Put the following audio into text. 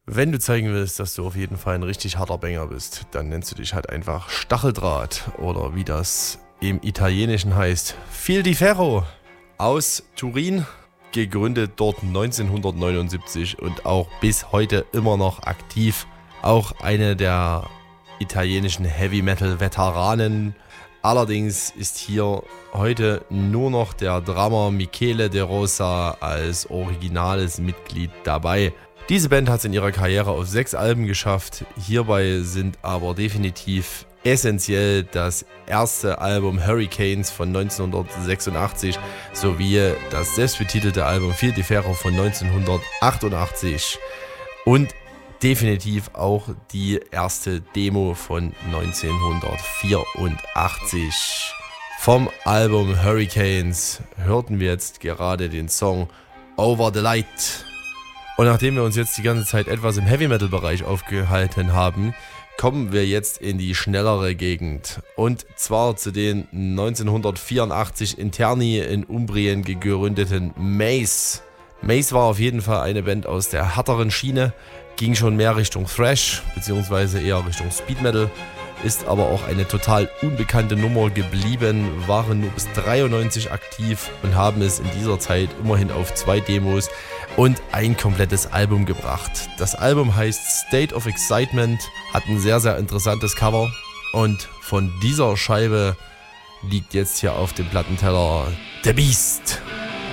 Wenn du zeigen willst, dass du auf jeden Fall ein richtig harter Banger bist, dann nennst du dich halt einfach Stacheldraht oder wie das im Italienischen heißt, Fil di Ferro aus Turin, gegründet dort 1979 und auch bis heute immer noch aktiv. Auch eine der italienischen Heavy Metal Veteranen. Allerdings ist hier heute nur noch der Drummer Michele De Rosa als originales Mitglied dabei. Diese Band hat es in ihrer Karriere auf 6 Alben geschafft. Hierbei sind aber definitiv essentiell das erste Album Hurricanes von 1986 sowie das selbstbetitelte Album Fil di Ferro von 1988 und definitiv auch die erste Demo von 1984. Vom Album Hurricanes hörten wir jetzt gerade den Song Over the Light. Und nachdem wir uns jetzt die ganze Zeit etwas im Heavy-Metal-Bereich aufgehalten haben, kommen wir jetzt in die schnellere Gegend. Und zwar zu den 1984 in Terni in Umbrien gegründeten Mace. Mace war auf jeden Fall eine Band aus der härteren Schiene, ging schon mehr Richtung Thrash, beziehungsweise eher Richtung Speed Metal, ist aber auch eine total unbekannte Nummer geblieben, waren nur bis 93 aktiv und haben es in dieser Zeit immerhin auf 2 Demos und ein komplettes Album gebracht. Das Album heißt State of Excitement, hat ein sehr, sehr interessantes Cover und von dieser Scheibe liegt jetzt hier auf dem Plattenteller The Beast.